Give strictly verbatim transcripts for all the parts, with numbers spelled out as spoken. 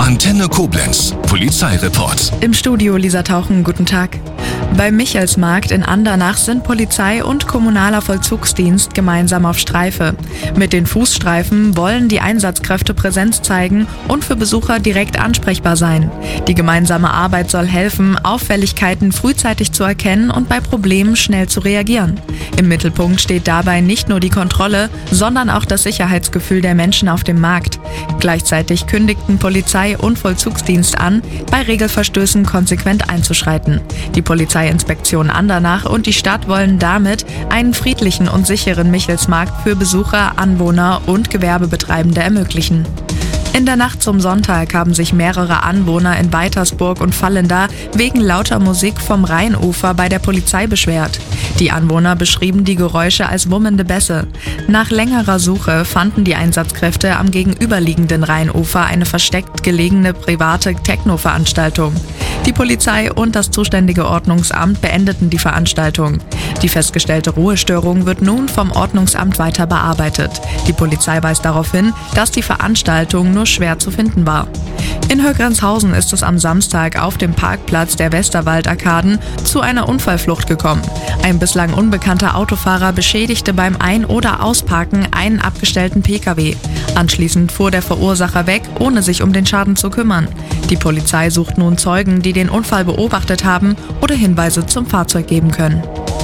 Antenne Koblenz, Polizeireport. Im Studio Lisa Tauchen, guten Tag. Beim Michelsmarkt in Andernach sind Polizei und kommunaler Vollzugsdienst gemeinsam auf Streife. Mit den Fußstreifen wollen die Einsatzkräfte Präsenz zeigen und für Besucher direkt ansprechbar sein. Die gemeinsame Arbeit soll helfen, Auffälligkeiten frühzeitig zu erkennen und bei Problemen schnell zu reagieren. Im Mittelpunkt steht dabei nicht nur die Kontrolle, sondern auch das Sicherheitsgefühl der Menschen auf dem Markt. Gleichzeitig kündigten Polizei und Vollzugsdienst an, bei Regelverstößen konsequent einzuschreiten. Die Polizeiinspektion Andernach und die Stadt wollen damit einen friedlichen und sicheren Michelsmarkt für Besucher, Anwohner und Gewerbebetreibende ermöglichen. In der Nacht zum Sonntag haben sich mehrere Anwohner in Weitersburg und Vallenda wegen lauter Musik vom Rheinufer bei der Polizei beschwert. Die Anwohner beschrieben die Geräusche als wummende Bässe. Nach längerer Suche fanden die Einsatzkräfte am gegenüberliegenden Rheinufer eine versteckt gelegene private Techno-Veranstaltung. Die Polizei und das zuständige Ordnungsamt beendeten die Veranstaltung. Die festgestellte Ruhestörung wird nun vom Ordnungsamt weiter bearbeitet. Die Polizei weist darauf hin, dass die Veranstaltung nur schwer zu finden war. In Högrenzhausen ist es am Samstag auf dem Parkplatz der Westerwald-Arkaden zu einer Unfallflucht gekommen. Ein bislang unbekannter Autofahrer beschädigte beim Ein- oder Ausparken einen abgestellten Pkw. Anschließend fuhr der Verursacher weg, ohne sich um den Schaden zu kümmern. Die Polizei sucht nun Zeugen, die den Unfall beobachtet haben oder Hinweise zum Fahrzeug geben können.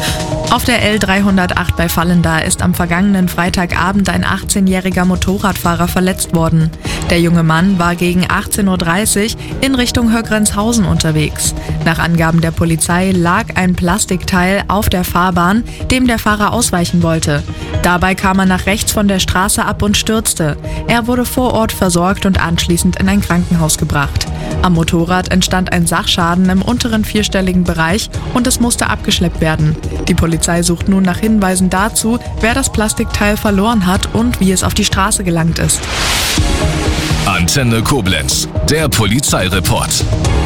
Auf der L dreihundertacht bei Vallenda ist am vergangenen Freitagabend ein achtzehnjähriger Motorradfahrer verletzt worden. Der junge Mann war gegen achtzehn Uhr dreißig in Richtung Högrenzhausen unterwegs. Nach Angaben der Polizei lag ein Plastikteil auf der Fahrbahn, dem der Fahrer ausweichen wollte. Dabei kam er nach rechts von der Straße ab und stürzte. Er wurde vor Ort versorgt und anschließend in ein Krankenhaus gebracht. Am Motorrad entstand ein Sachschaden im unteren vierstelligen Bereich und es musste abgeschleppt werden. Die Polizei sucht nun nach Hinweisen dazu, wer das Plastikteil verloren hat und wie es auf die Straße gelangt ist. Antenne Koblenz, der Polizeireport.